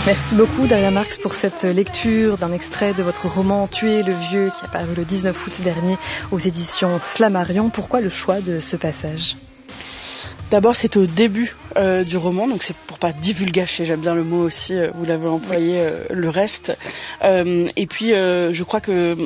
Merci beaucoup Daria Marx pour cette lecture d'un extrait de votre roman Tuer le vieux qui a paru le 19 août dernier aux éditions Flammarion. Pourquoi le choix de ce passage ? D'abord, c'est au début du roman, donc c'est pour pas divulgacher, j'aime bien le mot aussi, vous l'avez employé, le reste. Et puis, je crois que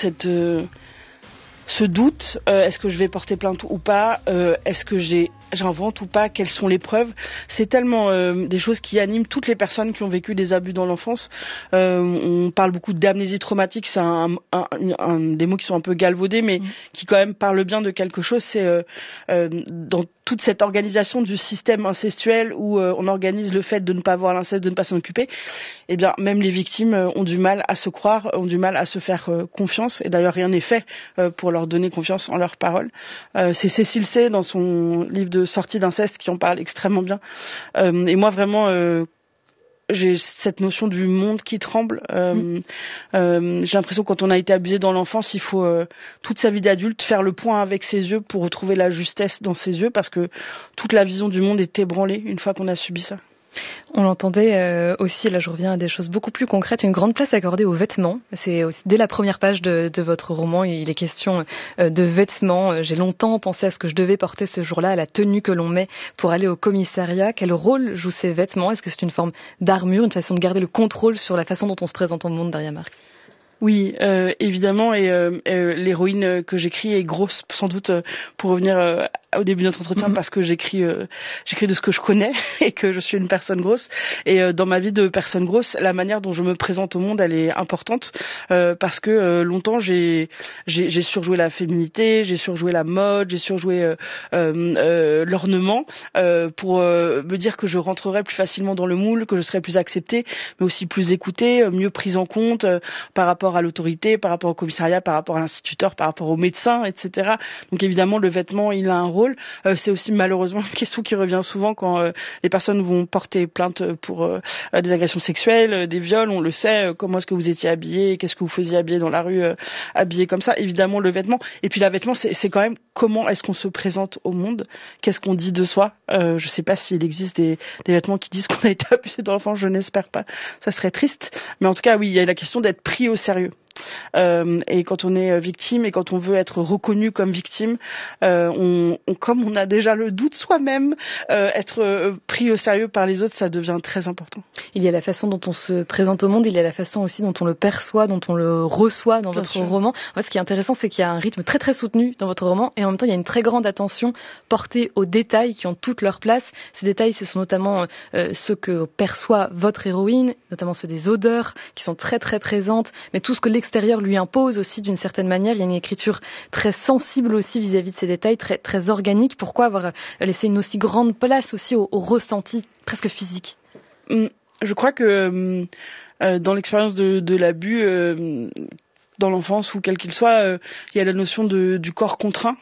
ce doute, est-ce que je vais porter plainte ou pas, est-ce que j'invente ou pas, quelles sont les preuves, c'est tellement des choses qui animent toutes les personnes qui ont vécu des abus dans l'enfance. On parle beaucoup d'amnésie traumatique, c'est des mots qui sont un peu galvaudés, mais qui quand même parlent bien de quelque chose. C'est dans toute cette organisation du système incestuel où on organise le fait de ne pas voir l'inceste, de ne pas s'en occuper, eh bien même les victimes ont du mal à se croire, ont du mal à se faire confiance, et d'ailleurs rien n'est fait pour leur donner confiance en leurs paroles. C'est Cécile C dans son livre de sortie d'inceste qui en parle extrêmement bien. Et moi vraiment j'ai cette notion du monde qui tremble. J'ai l'impression que quand on a été abusé dans l'enfance, il faut toute sa vie d'adulte faire le point avec ses yeux pour retrouver la justesse dans ses yeux, parce que toute la vision du monde est ébranlée une fois qu'on a subi ça. On l'entendait aussi, là je reviens à des choses beaucoup plus concrètes, une grande place accordée aux vêtements. C'est aussi dès la première page de votre roman, il est question de vêtements. J'ai longtemps pensé à ce que je devais porter ce jour-là, à la tenue que l'on met pour aller au commissariat. Quel rôle jouent ces vêtements ? Est-ce que c'est une forme d'armure, une façon de garder le contrôle sur la façon dont on se présente au monde, Daria Marx ? Oui, évidemment, et l'héroïne que j'écris est grosse, sans doute, pour revenir au début de notre entretien, parce que j'écris de ce que je connais et que je suis une personne grosse. Et dans ma vie de personne grosse, la manière dont je me présente au monde, elle est importante, parce que longtemps j'ai surjoué la féminité, j'ai surjoué la mode, j'ai surjoué l'ornement, pour me dire que je rentrerais plus facilement dans le moule, que je serais plus acceptée, mais aussi plus écoutée, mieux prise en compte par rapport à l'autorité, par rapport au commissariat, par rapport à l'instituteur, par rapport aux médecins, etc. Donc évidemment, le vêtement, il a un rôle. C'est aussi malheureusement une question qui revient souvent quand les personnes vont porter plainte pour des agressions sexuelles, des viols. On le sait, comment est-ce que vous étiez habillé, qu'est-ce que vous faisiez habillé dans la rue, habillé comme ça. Évidemment, le vêtement. Et puis, la vêtement, c'est quand même comment est-ce qu'on se présente au monde, qu'est-ce qu'on dit de soi. Je sais pas s'il existe des vêtements qui disent qu'on a été abusé dans l'enfance, je n'espère pas. Ça serait triste. Mais en tout cas, oui, il y a la question d'être pris au sérieux. Et quand on est victime et quand on veut être reconnu comme victime, comme on a déjà le doute soi-même, être pris au sérieux par les autres, ça devient très important. Il y a la façon dont on se présente au monde, il y a la façon aussi dont on le perçoit, dont on le reçoit dans votre roman. En fait, ce qui est intéressant, c'est qu'il y a un rythme très très soutenu dans votre roman, et en même temps, il y a une très grande attention portée aux détails qui ont toute leur place. Ces détails, ce sont notamment ceux que perçoit votre héroïne, notamment ceux des odeurs qui sont très très présentes, mais tout ce que l'extérieur lui impose aussi d'une certaine manière. Il y a une écriture très sensible aussi vis-à-vis de ces détails, très, très organique. Pourquoi avoir laissé une aussi grande place aussi au ressenti presque physique ? Je crois que dans l'expérience de l'abus dans l'enfance ou quel qu'il soit, il y a la notion du corps contraint.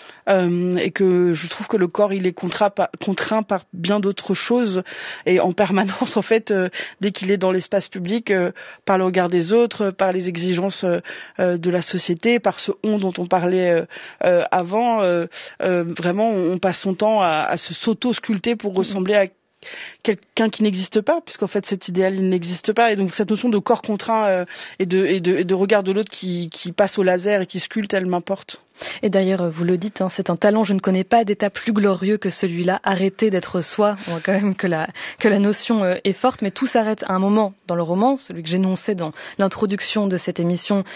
Et que je trouve que le corps il est contraint par bien d'autres choses, et en permanence en fait, dès qu'il est dans l'espace public, par le regard des autres, par les exigences de la société, par ce on dont on parlait avant, vraiment on passe son temps à se s'auto-sculpter pour ressembler à quelqu'un qui n'existe pas, puisqu'en fait cet idéal il n'existe pas. Et donc cette notion de corps contraint et de regard de l'autre qui passe au laser et qui sculpte, elle m'importe. Et d'ailleurs, vous le dites, c'est un talent, je ne connais pas d'état plus glorieux que celui-là, arrêter d'être soi. On voit quand même que la notion est forte, mais tout s'arrête à un moment dans le roman, celui que j'énonçais dans l'introduction de cette émission,